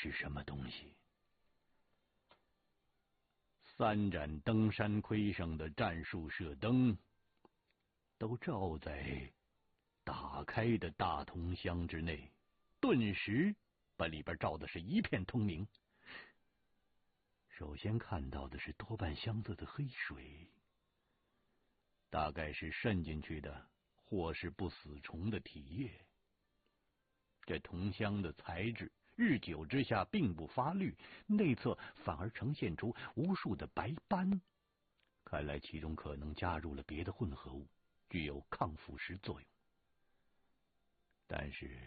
是什么东西。3盏登山盔上的战术射灯都照在打开的大铜箱之内，顿时把里边照的是一片通明。首先看到的是多半箱子的黑水，大概是渗进去的或是不死虫的体液。这铜箱的材质日久之下并不发绿，内侧反而呈现出无数的白斑，看来其中可能加入了别的混合物，具有抗腐蚀作用。但是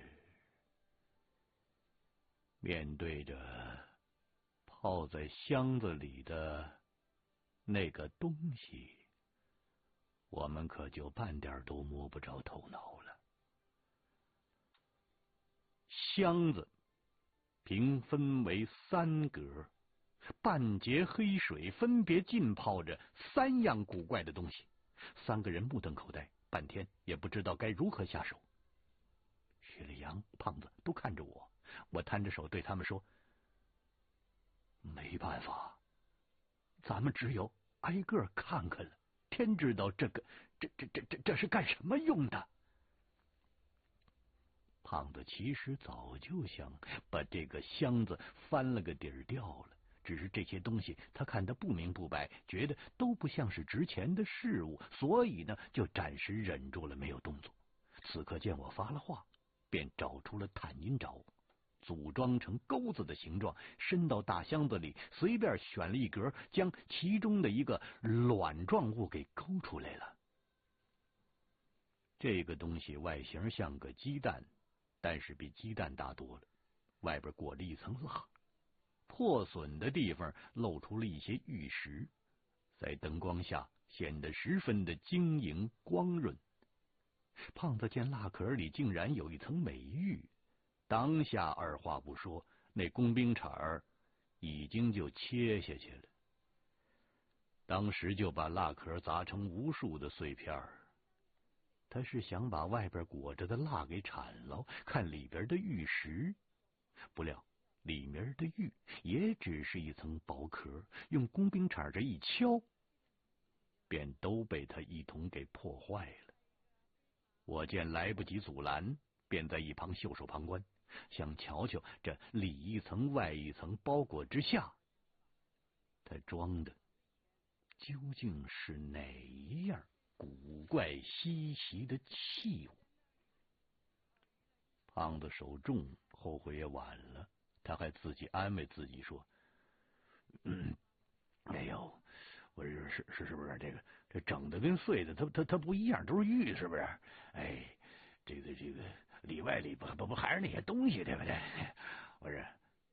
面对着泡在箱子里的那个东西，我们可就半点都摸不着头脑了。箱子平分为3格，半截黑水分别浸泡着3样古怪的东西。3个人目瞪口呆，半天也不知道该如何下手。许立阳、胖子都看着我，我摊着手对他们说：“没办法，咱们只有挨个看看了。天知道这是干什么用的。”胖子其实早就想把这个箱子翻了个底儿掉了，只是这些东西他看得不明不白，觉得都不像是值钱的事物，所以呢就暂时忍住了没有动作。此刻见我发了话，便找出了探阴爪，组装成钩子的形状，伸到大箱子里，随便选了一格，将其中的一个卵状物给勾出来了。这个东西外形像个鸡蛋，但是比鸡蛋大多了，外边裹了一层蜡，破损的地方露出了一些玉石，在灯光下显得十分的晶莹光润。胖子见蜡壳里竟然有一层美玉，当下二话不说，那工兵铲已经就切下去了，当时就把蜡壳砸成无数的碎片。他是想把外边裹着的蜡给铲了，看里边的玉石，不料里面的玉也只是一层薄壳，用工兵铲这一敲，便都被他一同给破坏了。我见来不及阻拦，便在一旁袖手旁观，想瞧瞧这里一层外一层包裹之下，他装的究竟是哪一样古怪稀奇的器物。胖子手重，后悔也晚了，他还自己安慰自己说：“哎呦，我是不是这整的跟碎的它不一样，都是玉，是不是？哎，这个里外里不还是那些东西，对不对？我说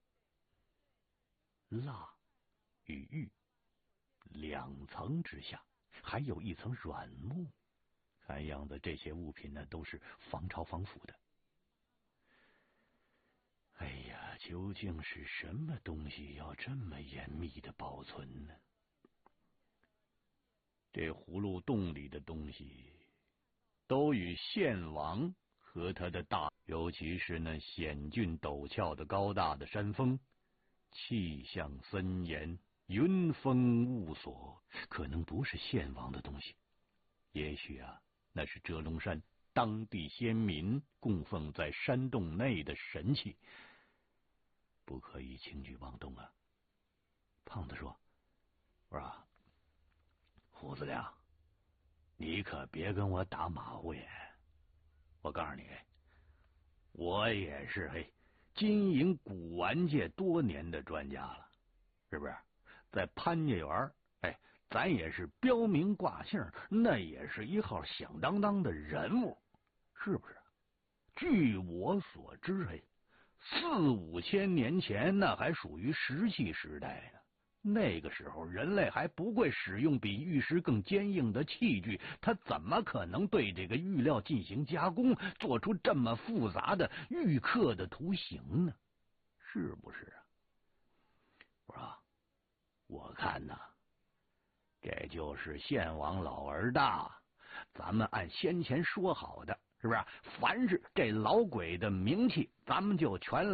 蜡与玉2层之下还有一层软木，看样子这些物品呢都是防潮防腐的。哎呀，究竟是什么东西要这么严密的保存呢？这葫芦洞里的东西都与献王和他的尤其是那险峻陡峭的高大的山峰，气象森严，云封雾锁，可能不是献王的东西，也许那是遮龙山当地先民供奉在山洞内的神器，不可以轻举妄动啊。胖子说：“我说胡子亮，你可别跟我打马虎眼。我告诉你，我也是经营古玩界多年的专家了，是不是？在潘家园，咱也是标名挂姓，那也是一号响当当的人物，是不是？据我所知，4、5千年前那还属于石器时代呢。那个时候人类还不会使用比玉石更坚硬的器具，他怎么可能对这个玉料进行加工，做出这么复杂的玉刻的图形呢？是不是啊？我说，我看这就是献王老儿大，咱们按先前说好的，是不是？凡是这老鬼的名气，咱们就全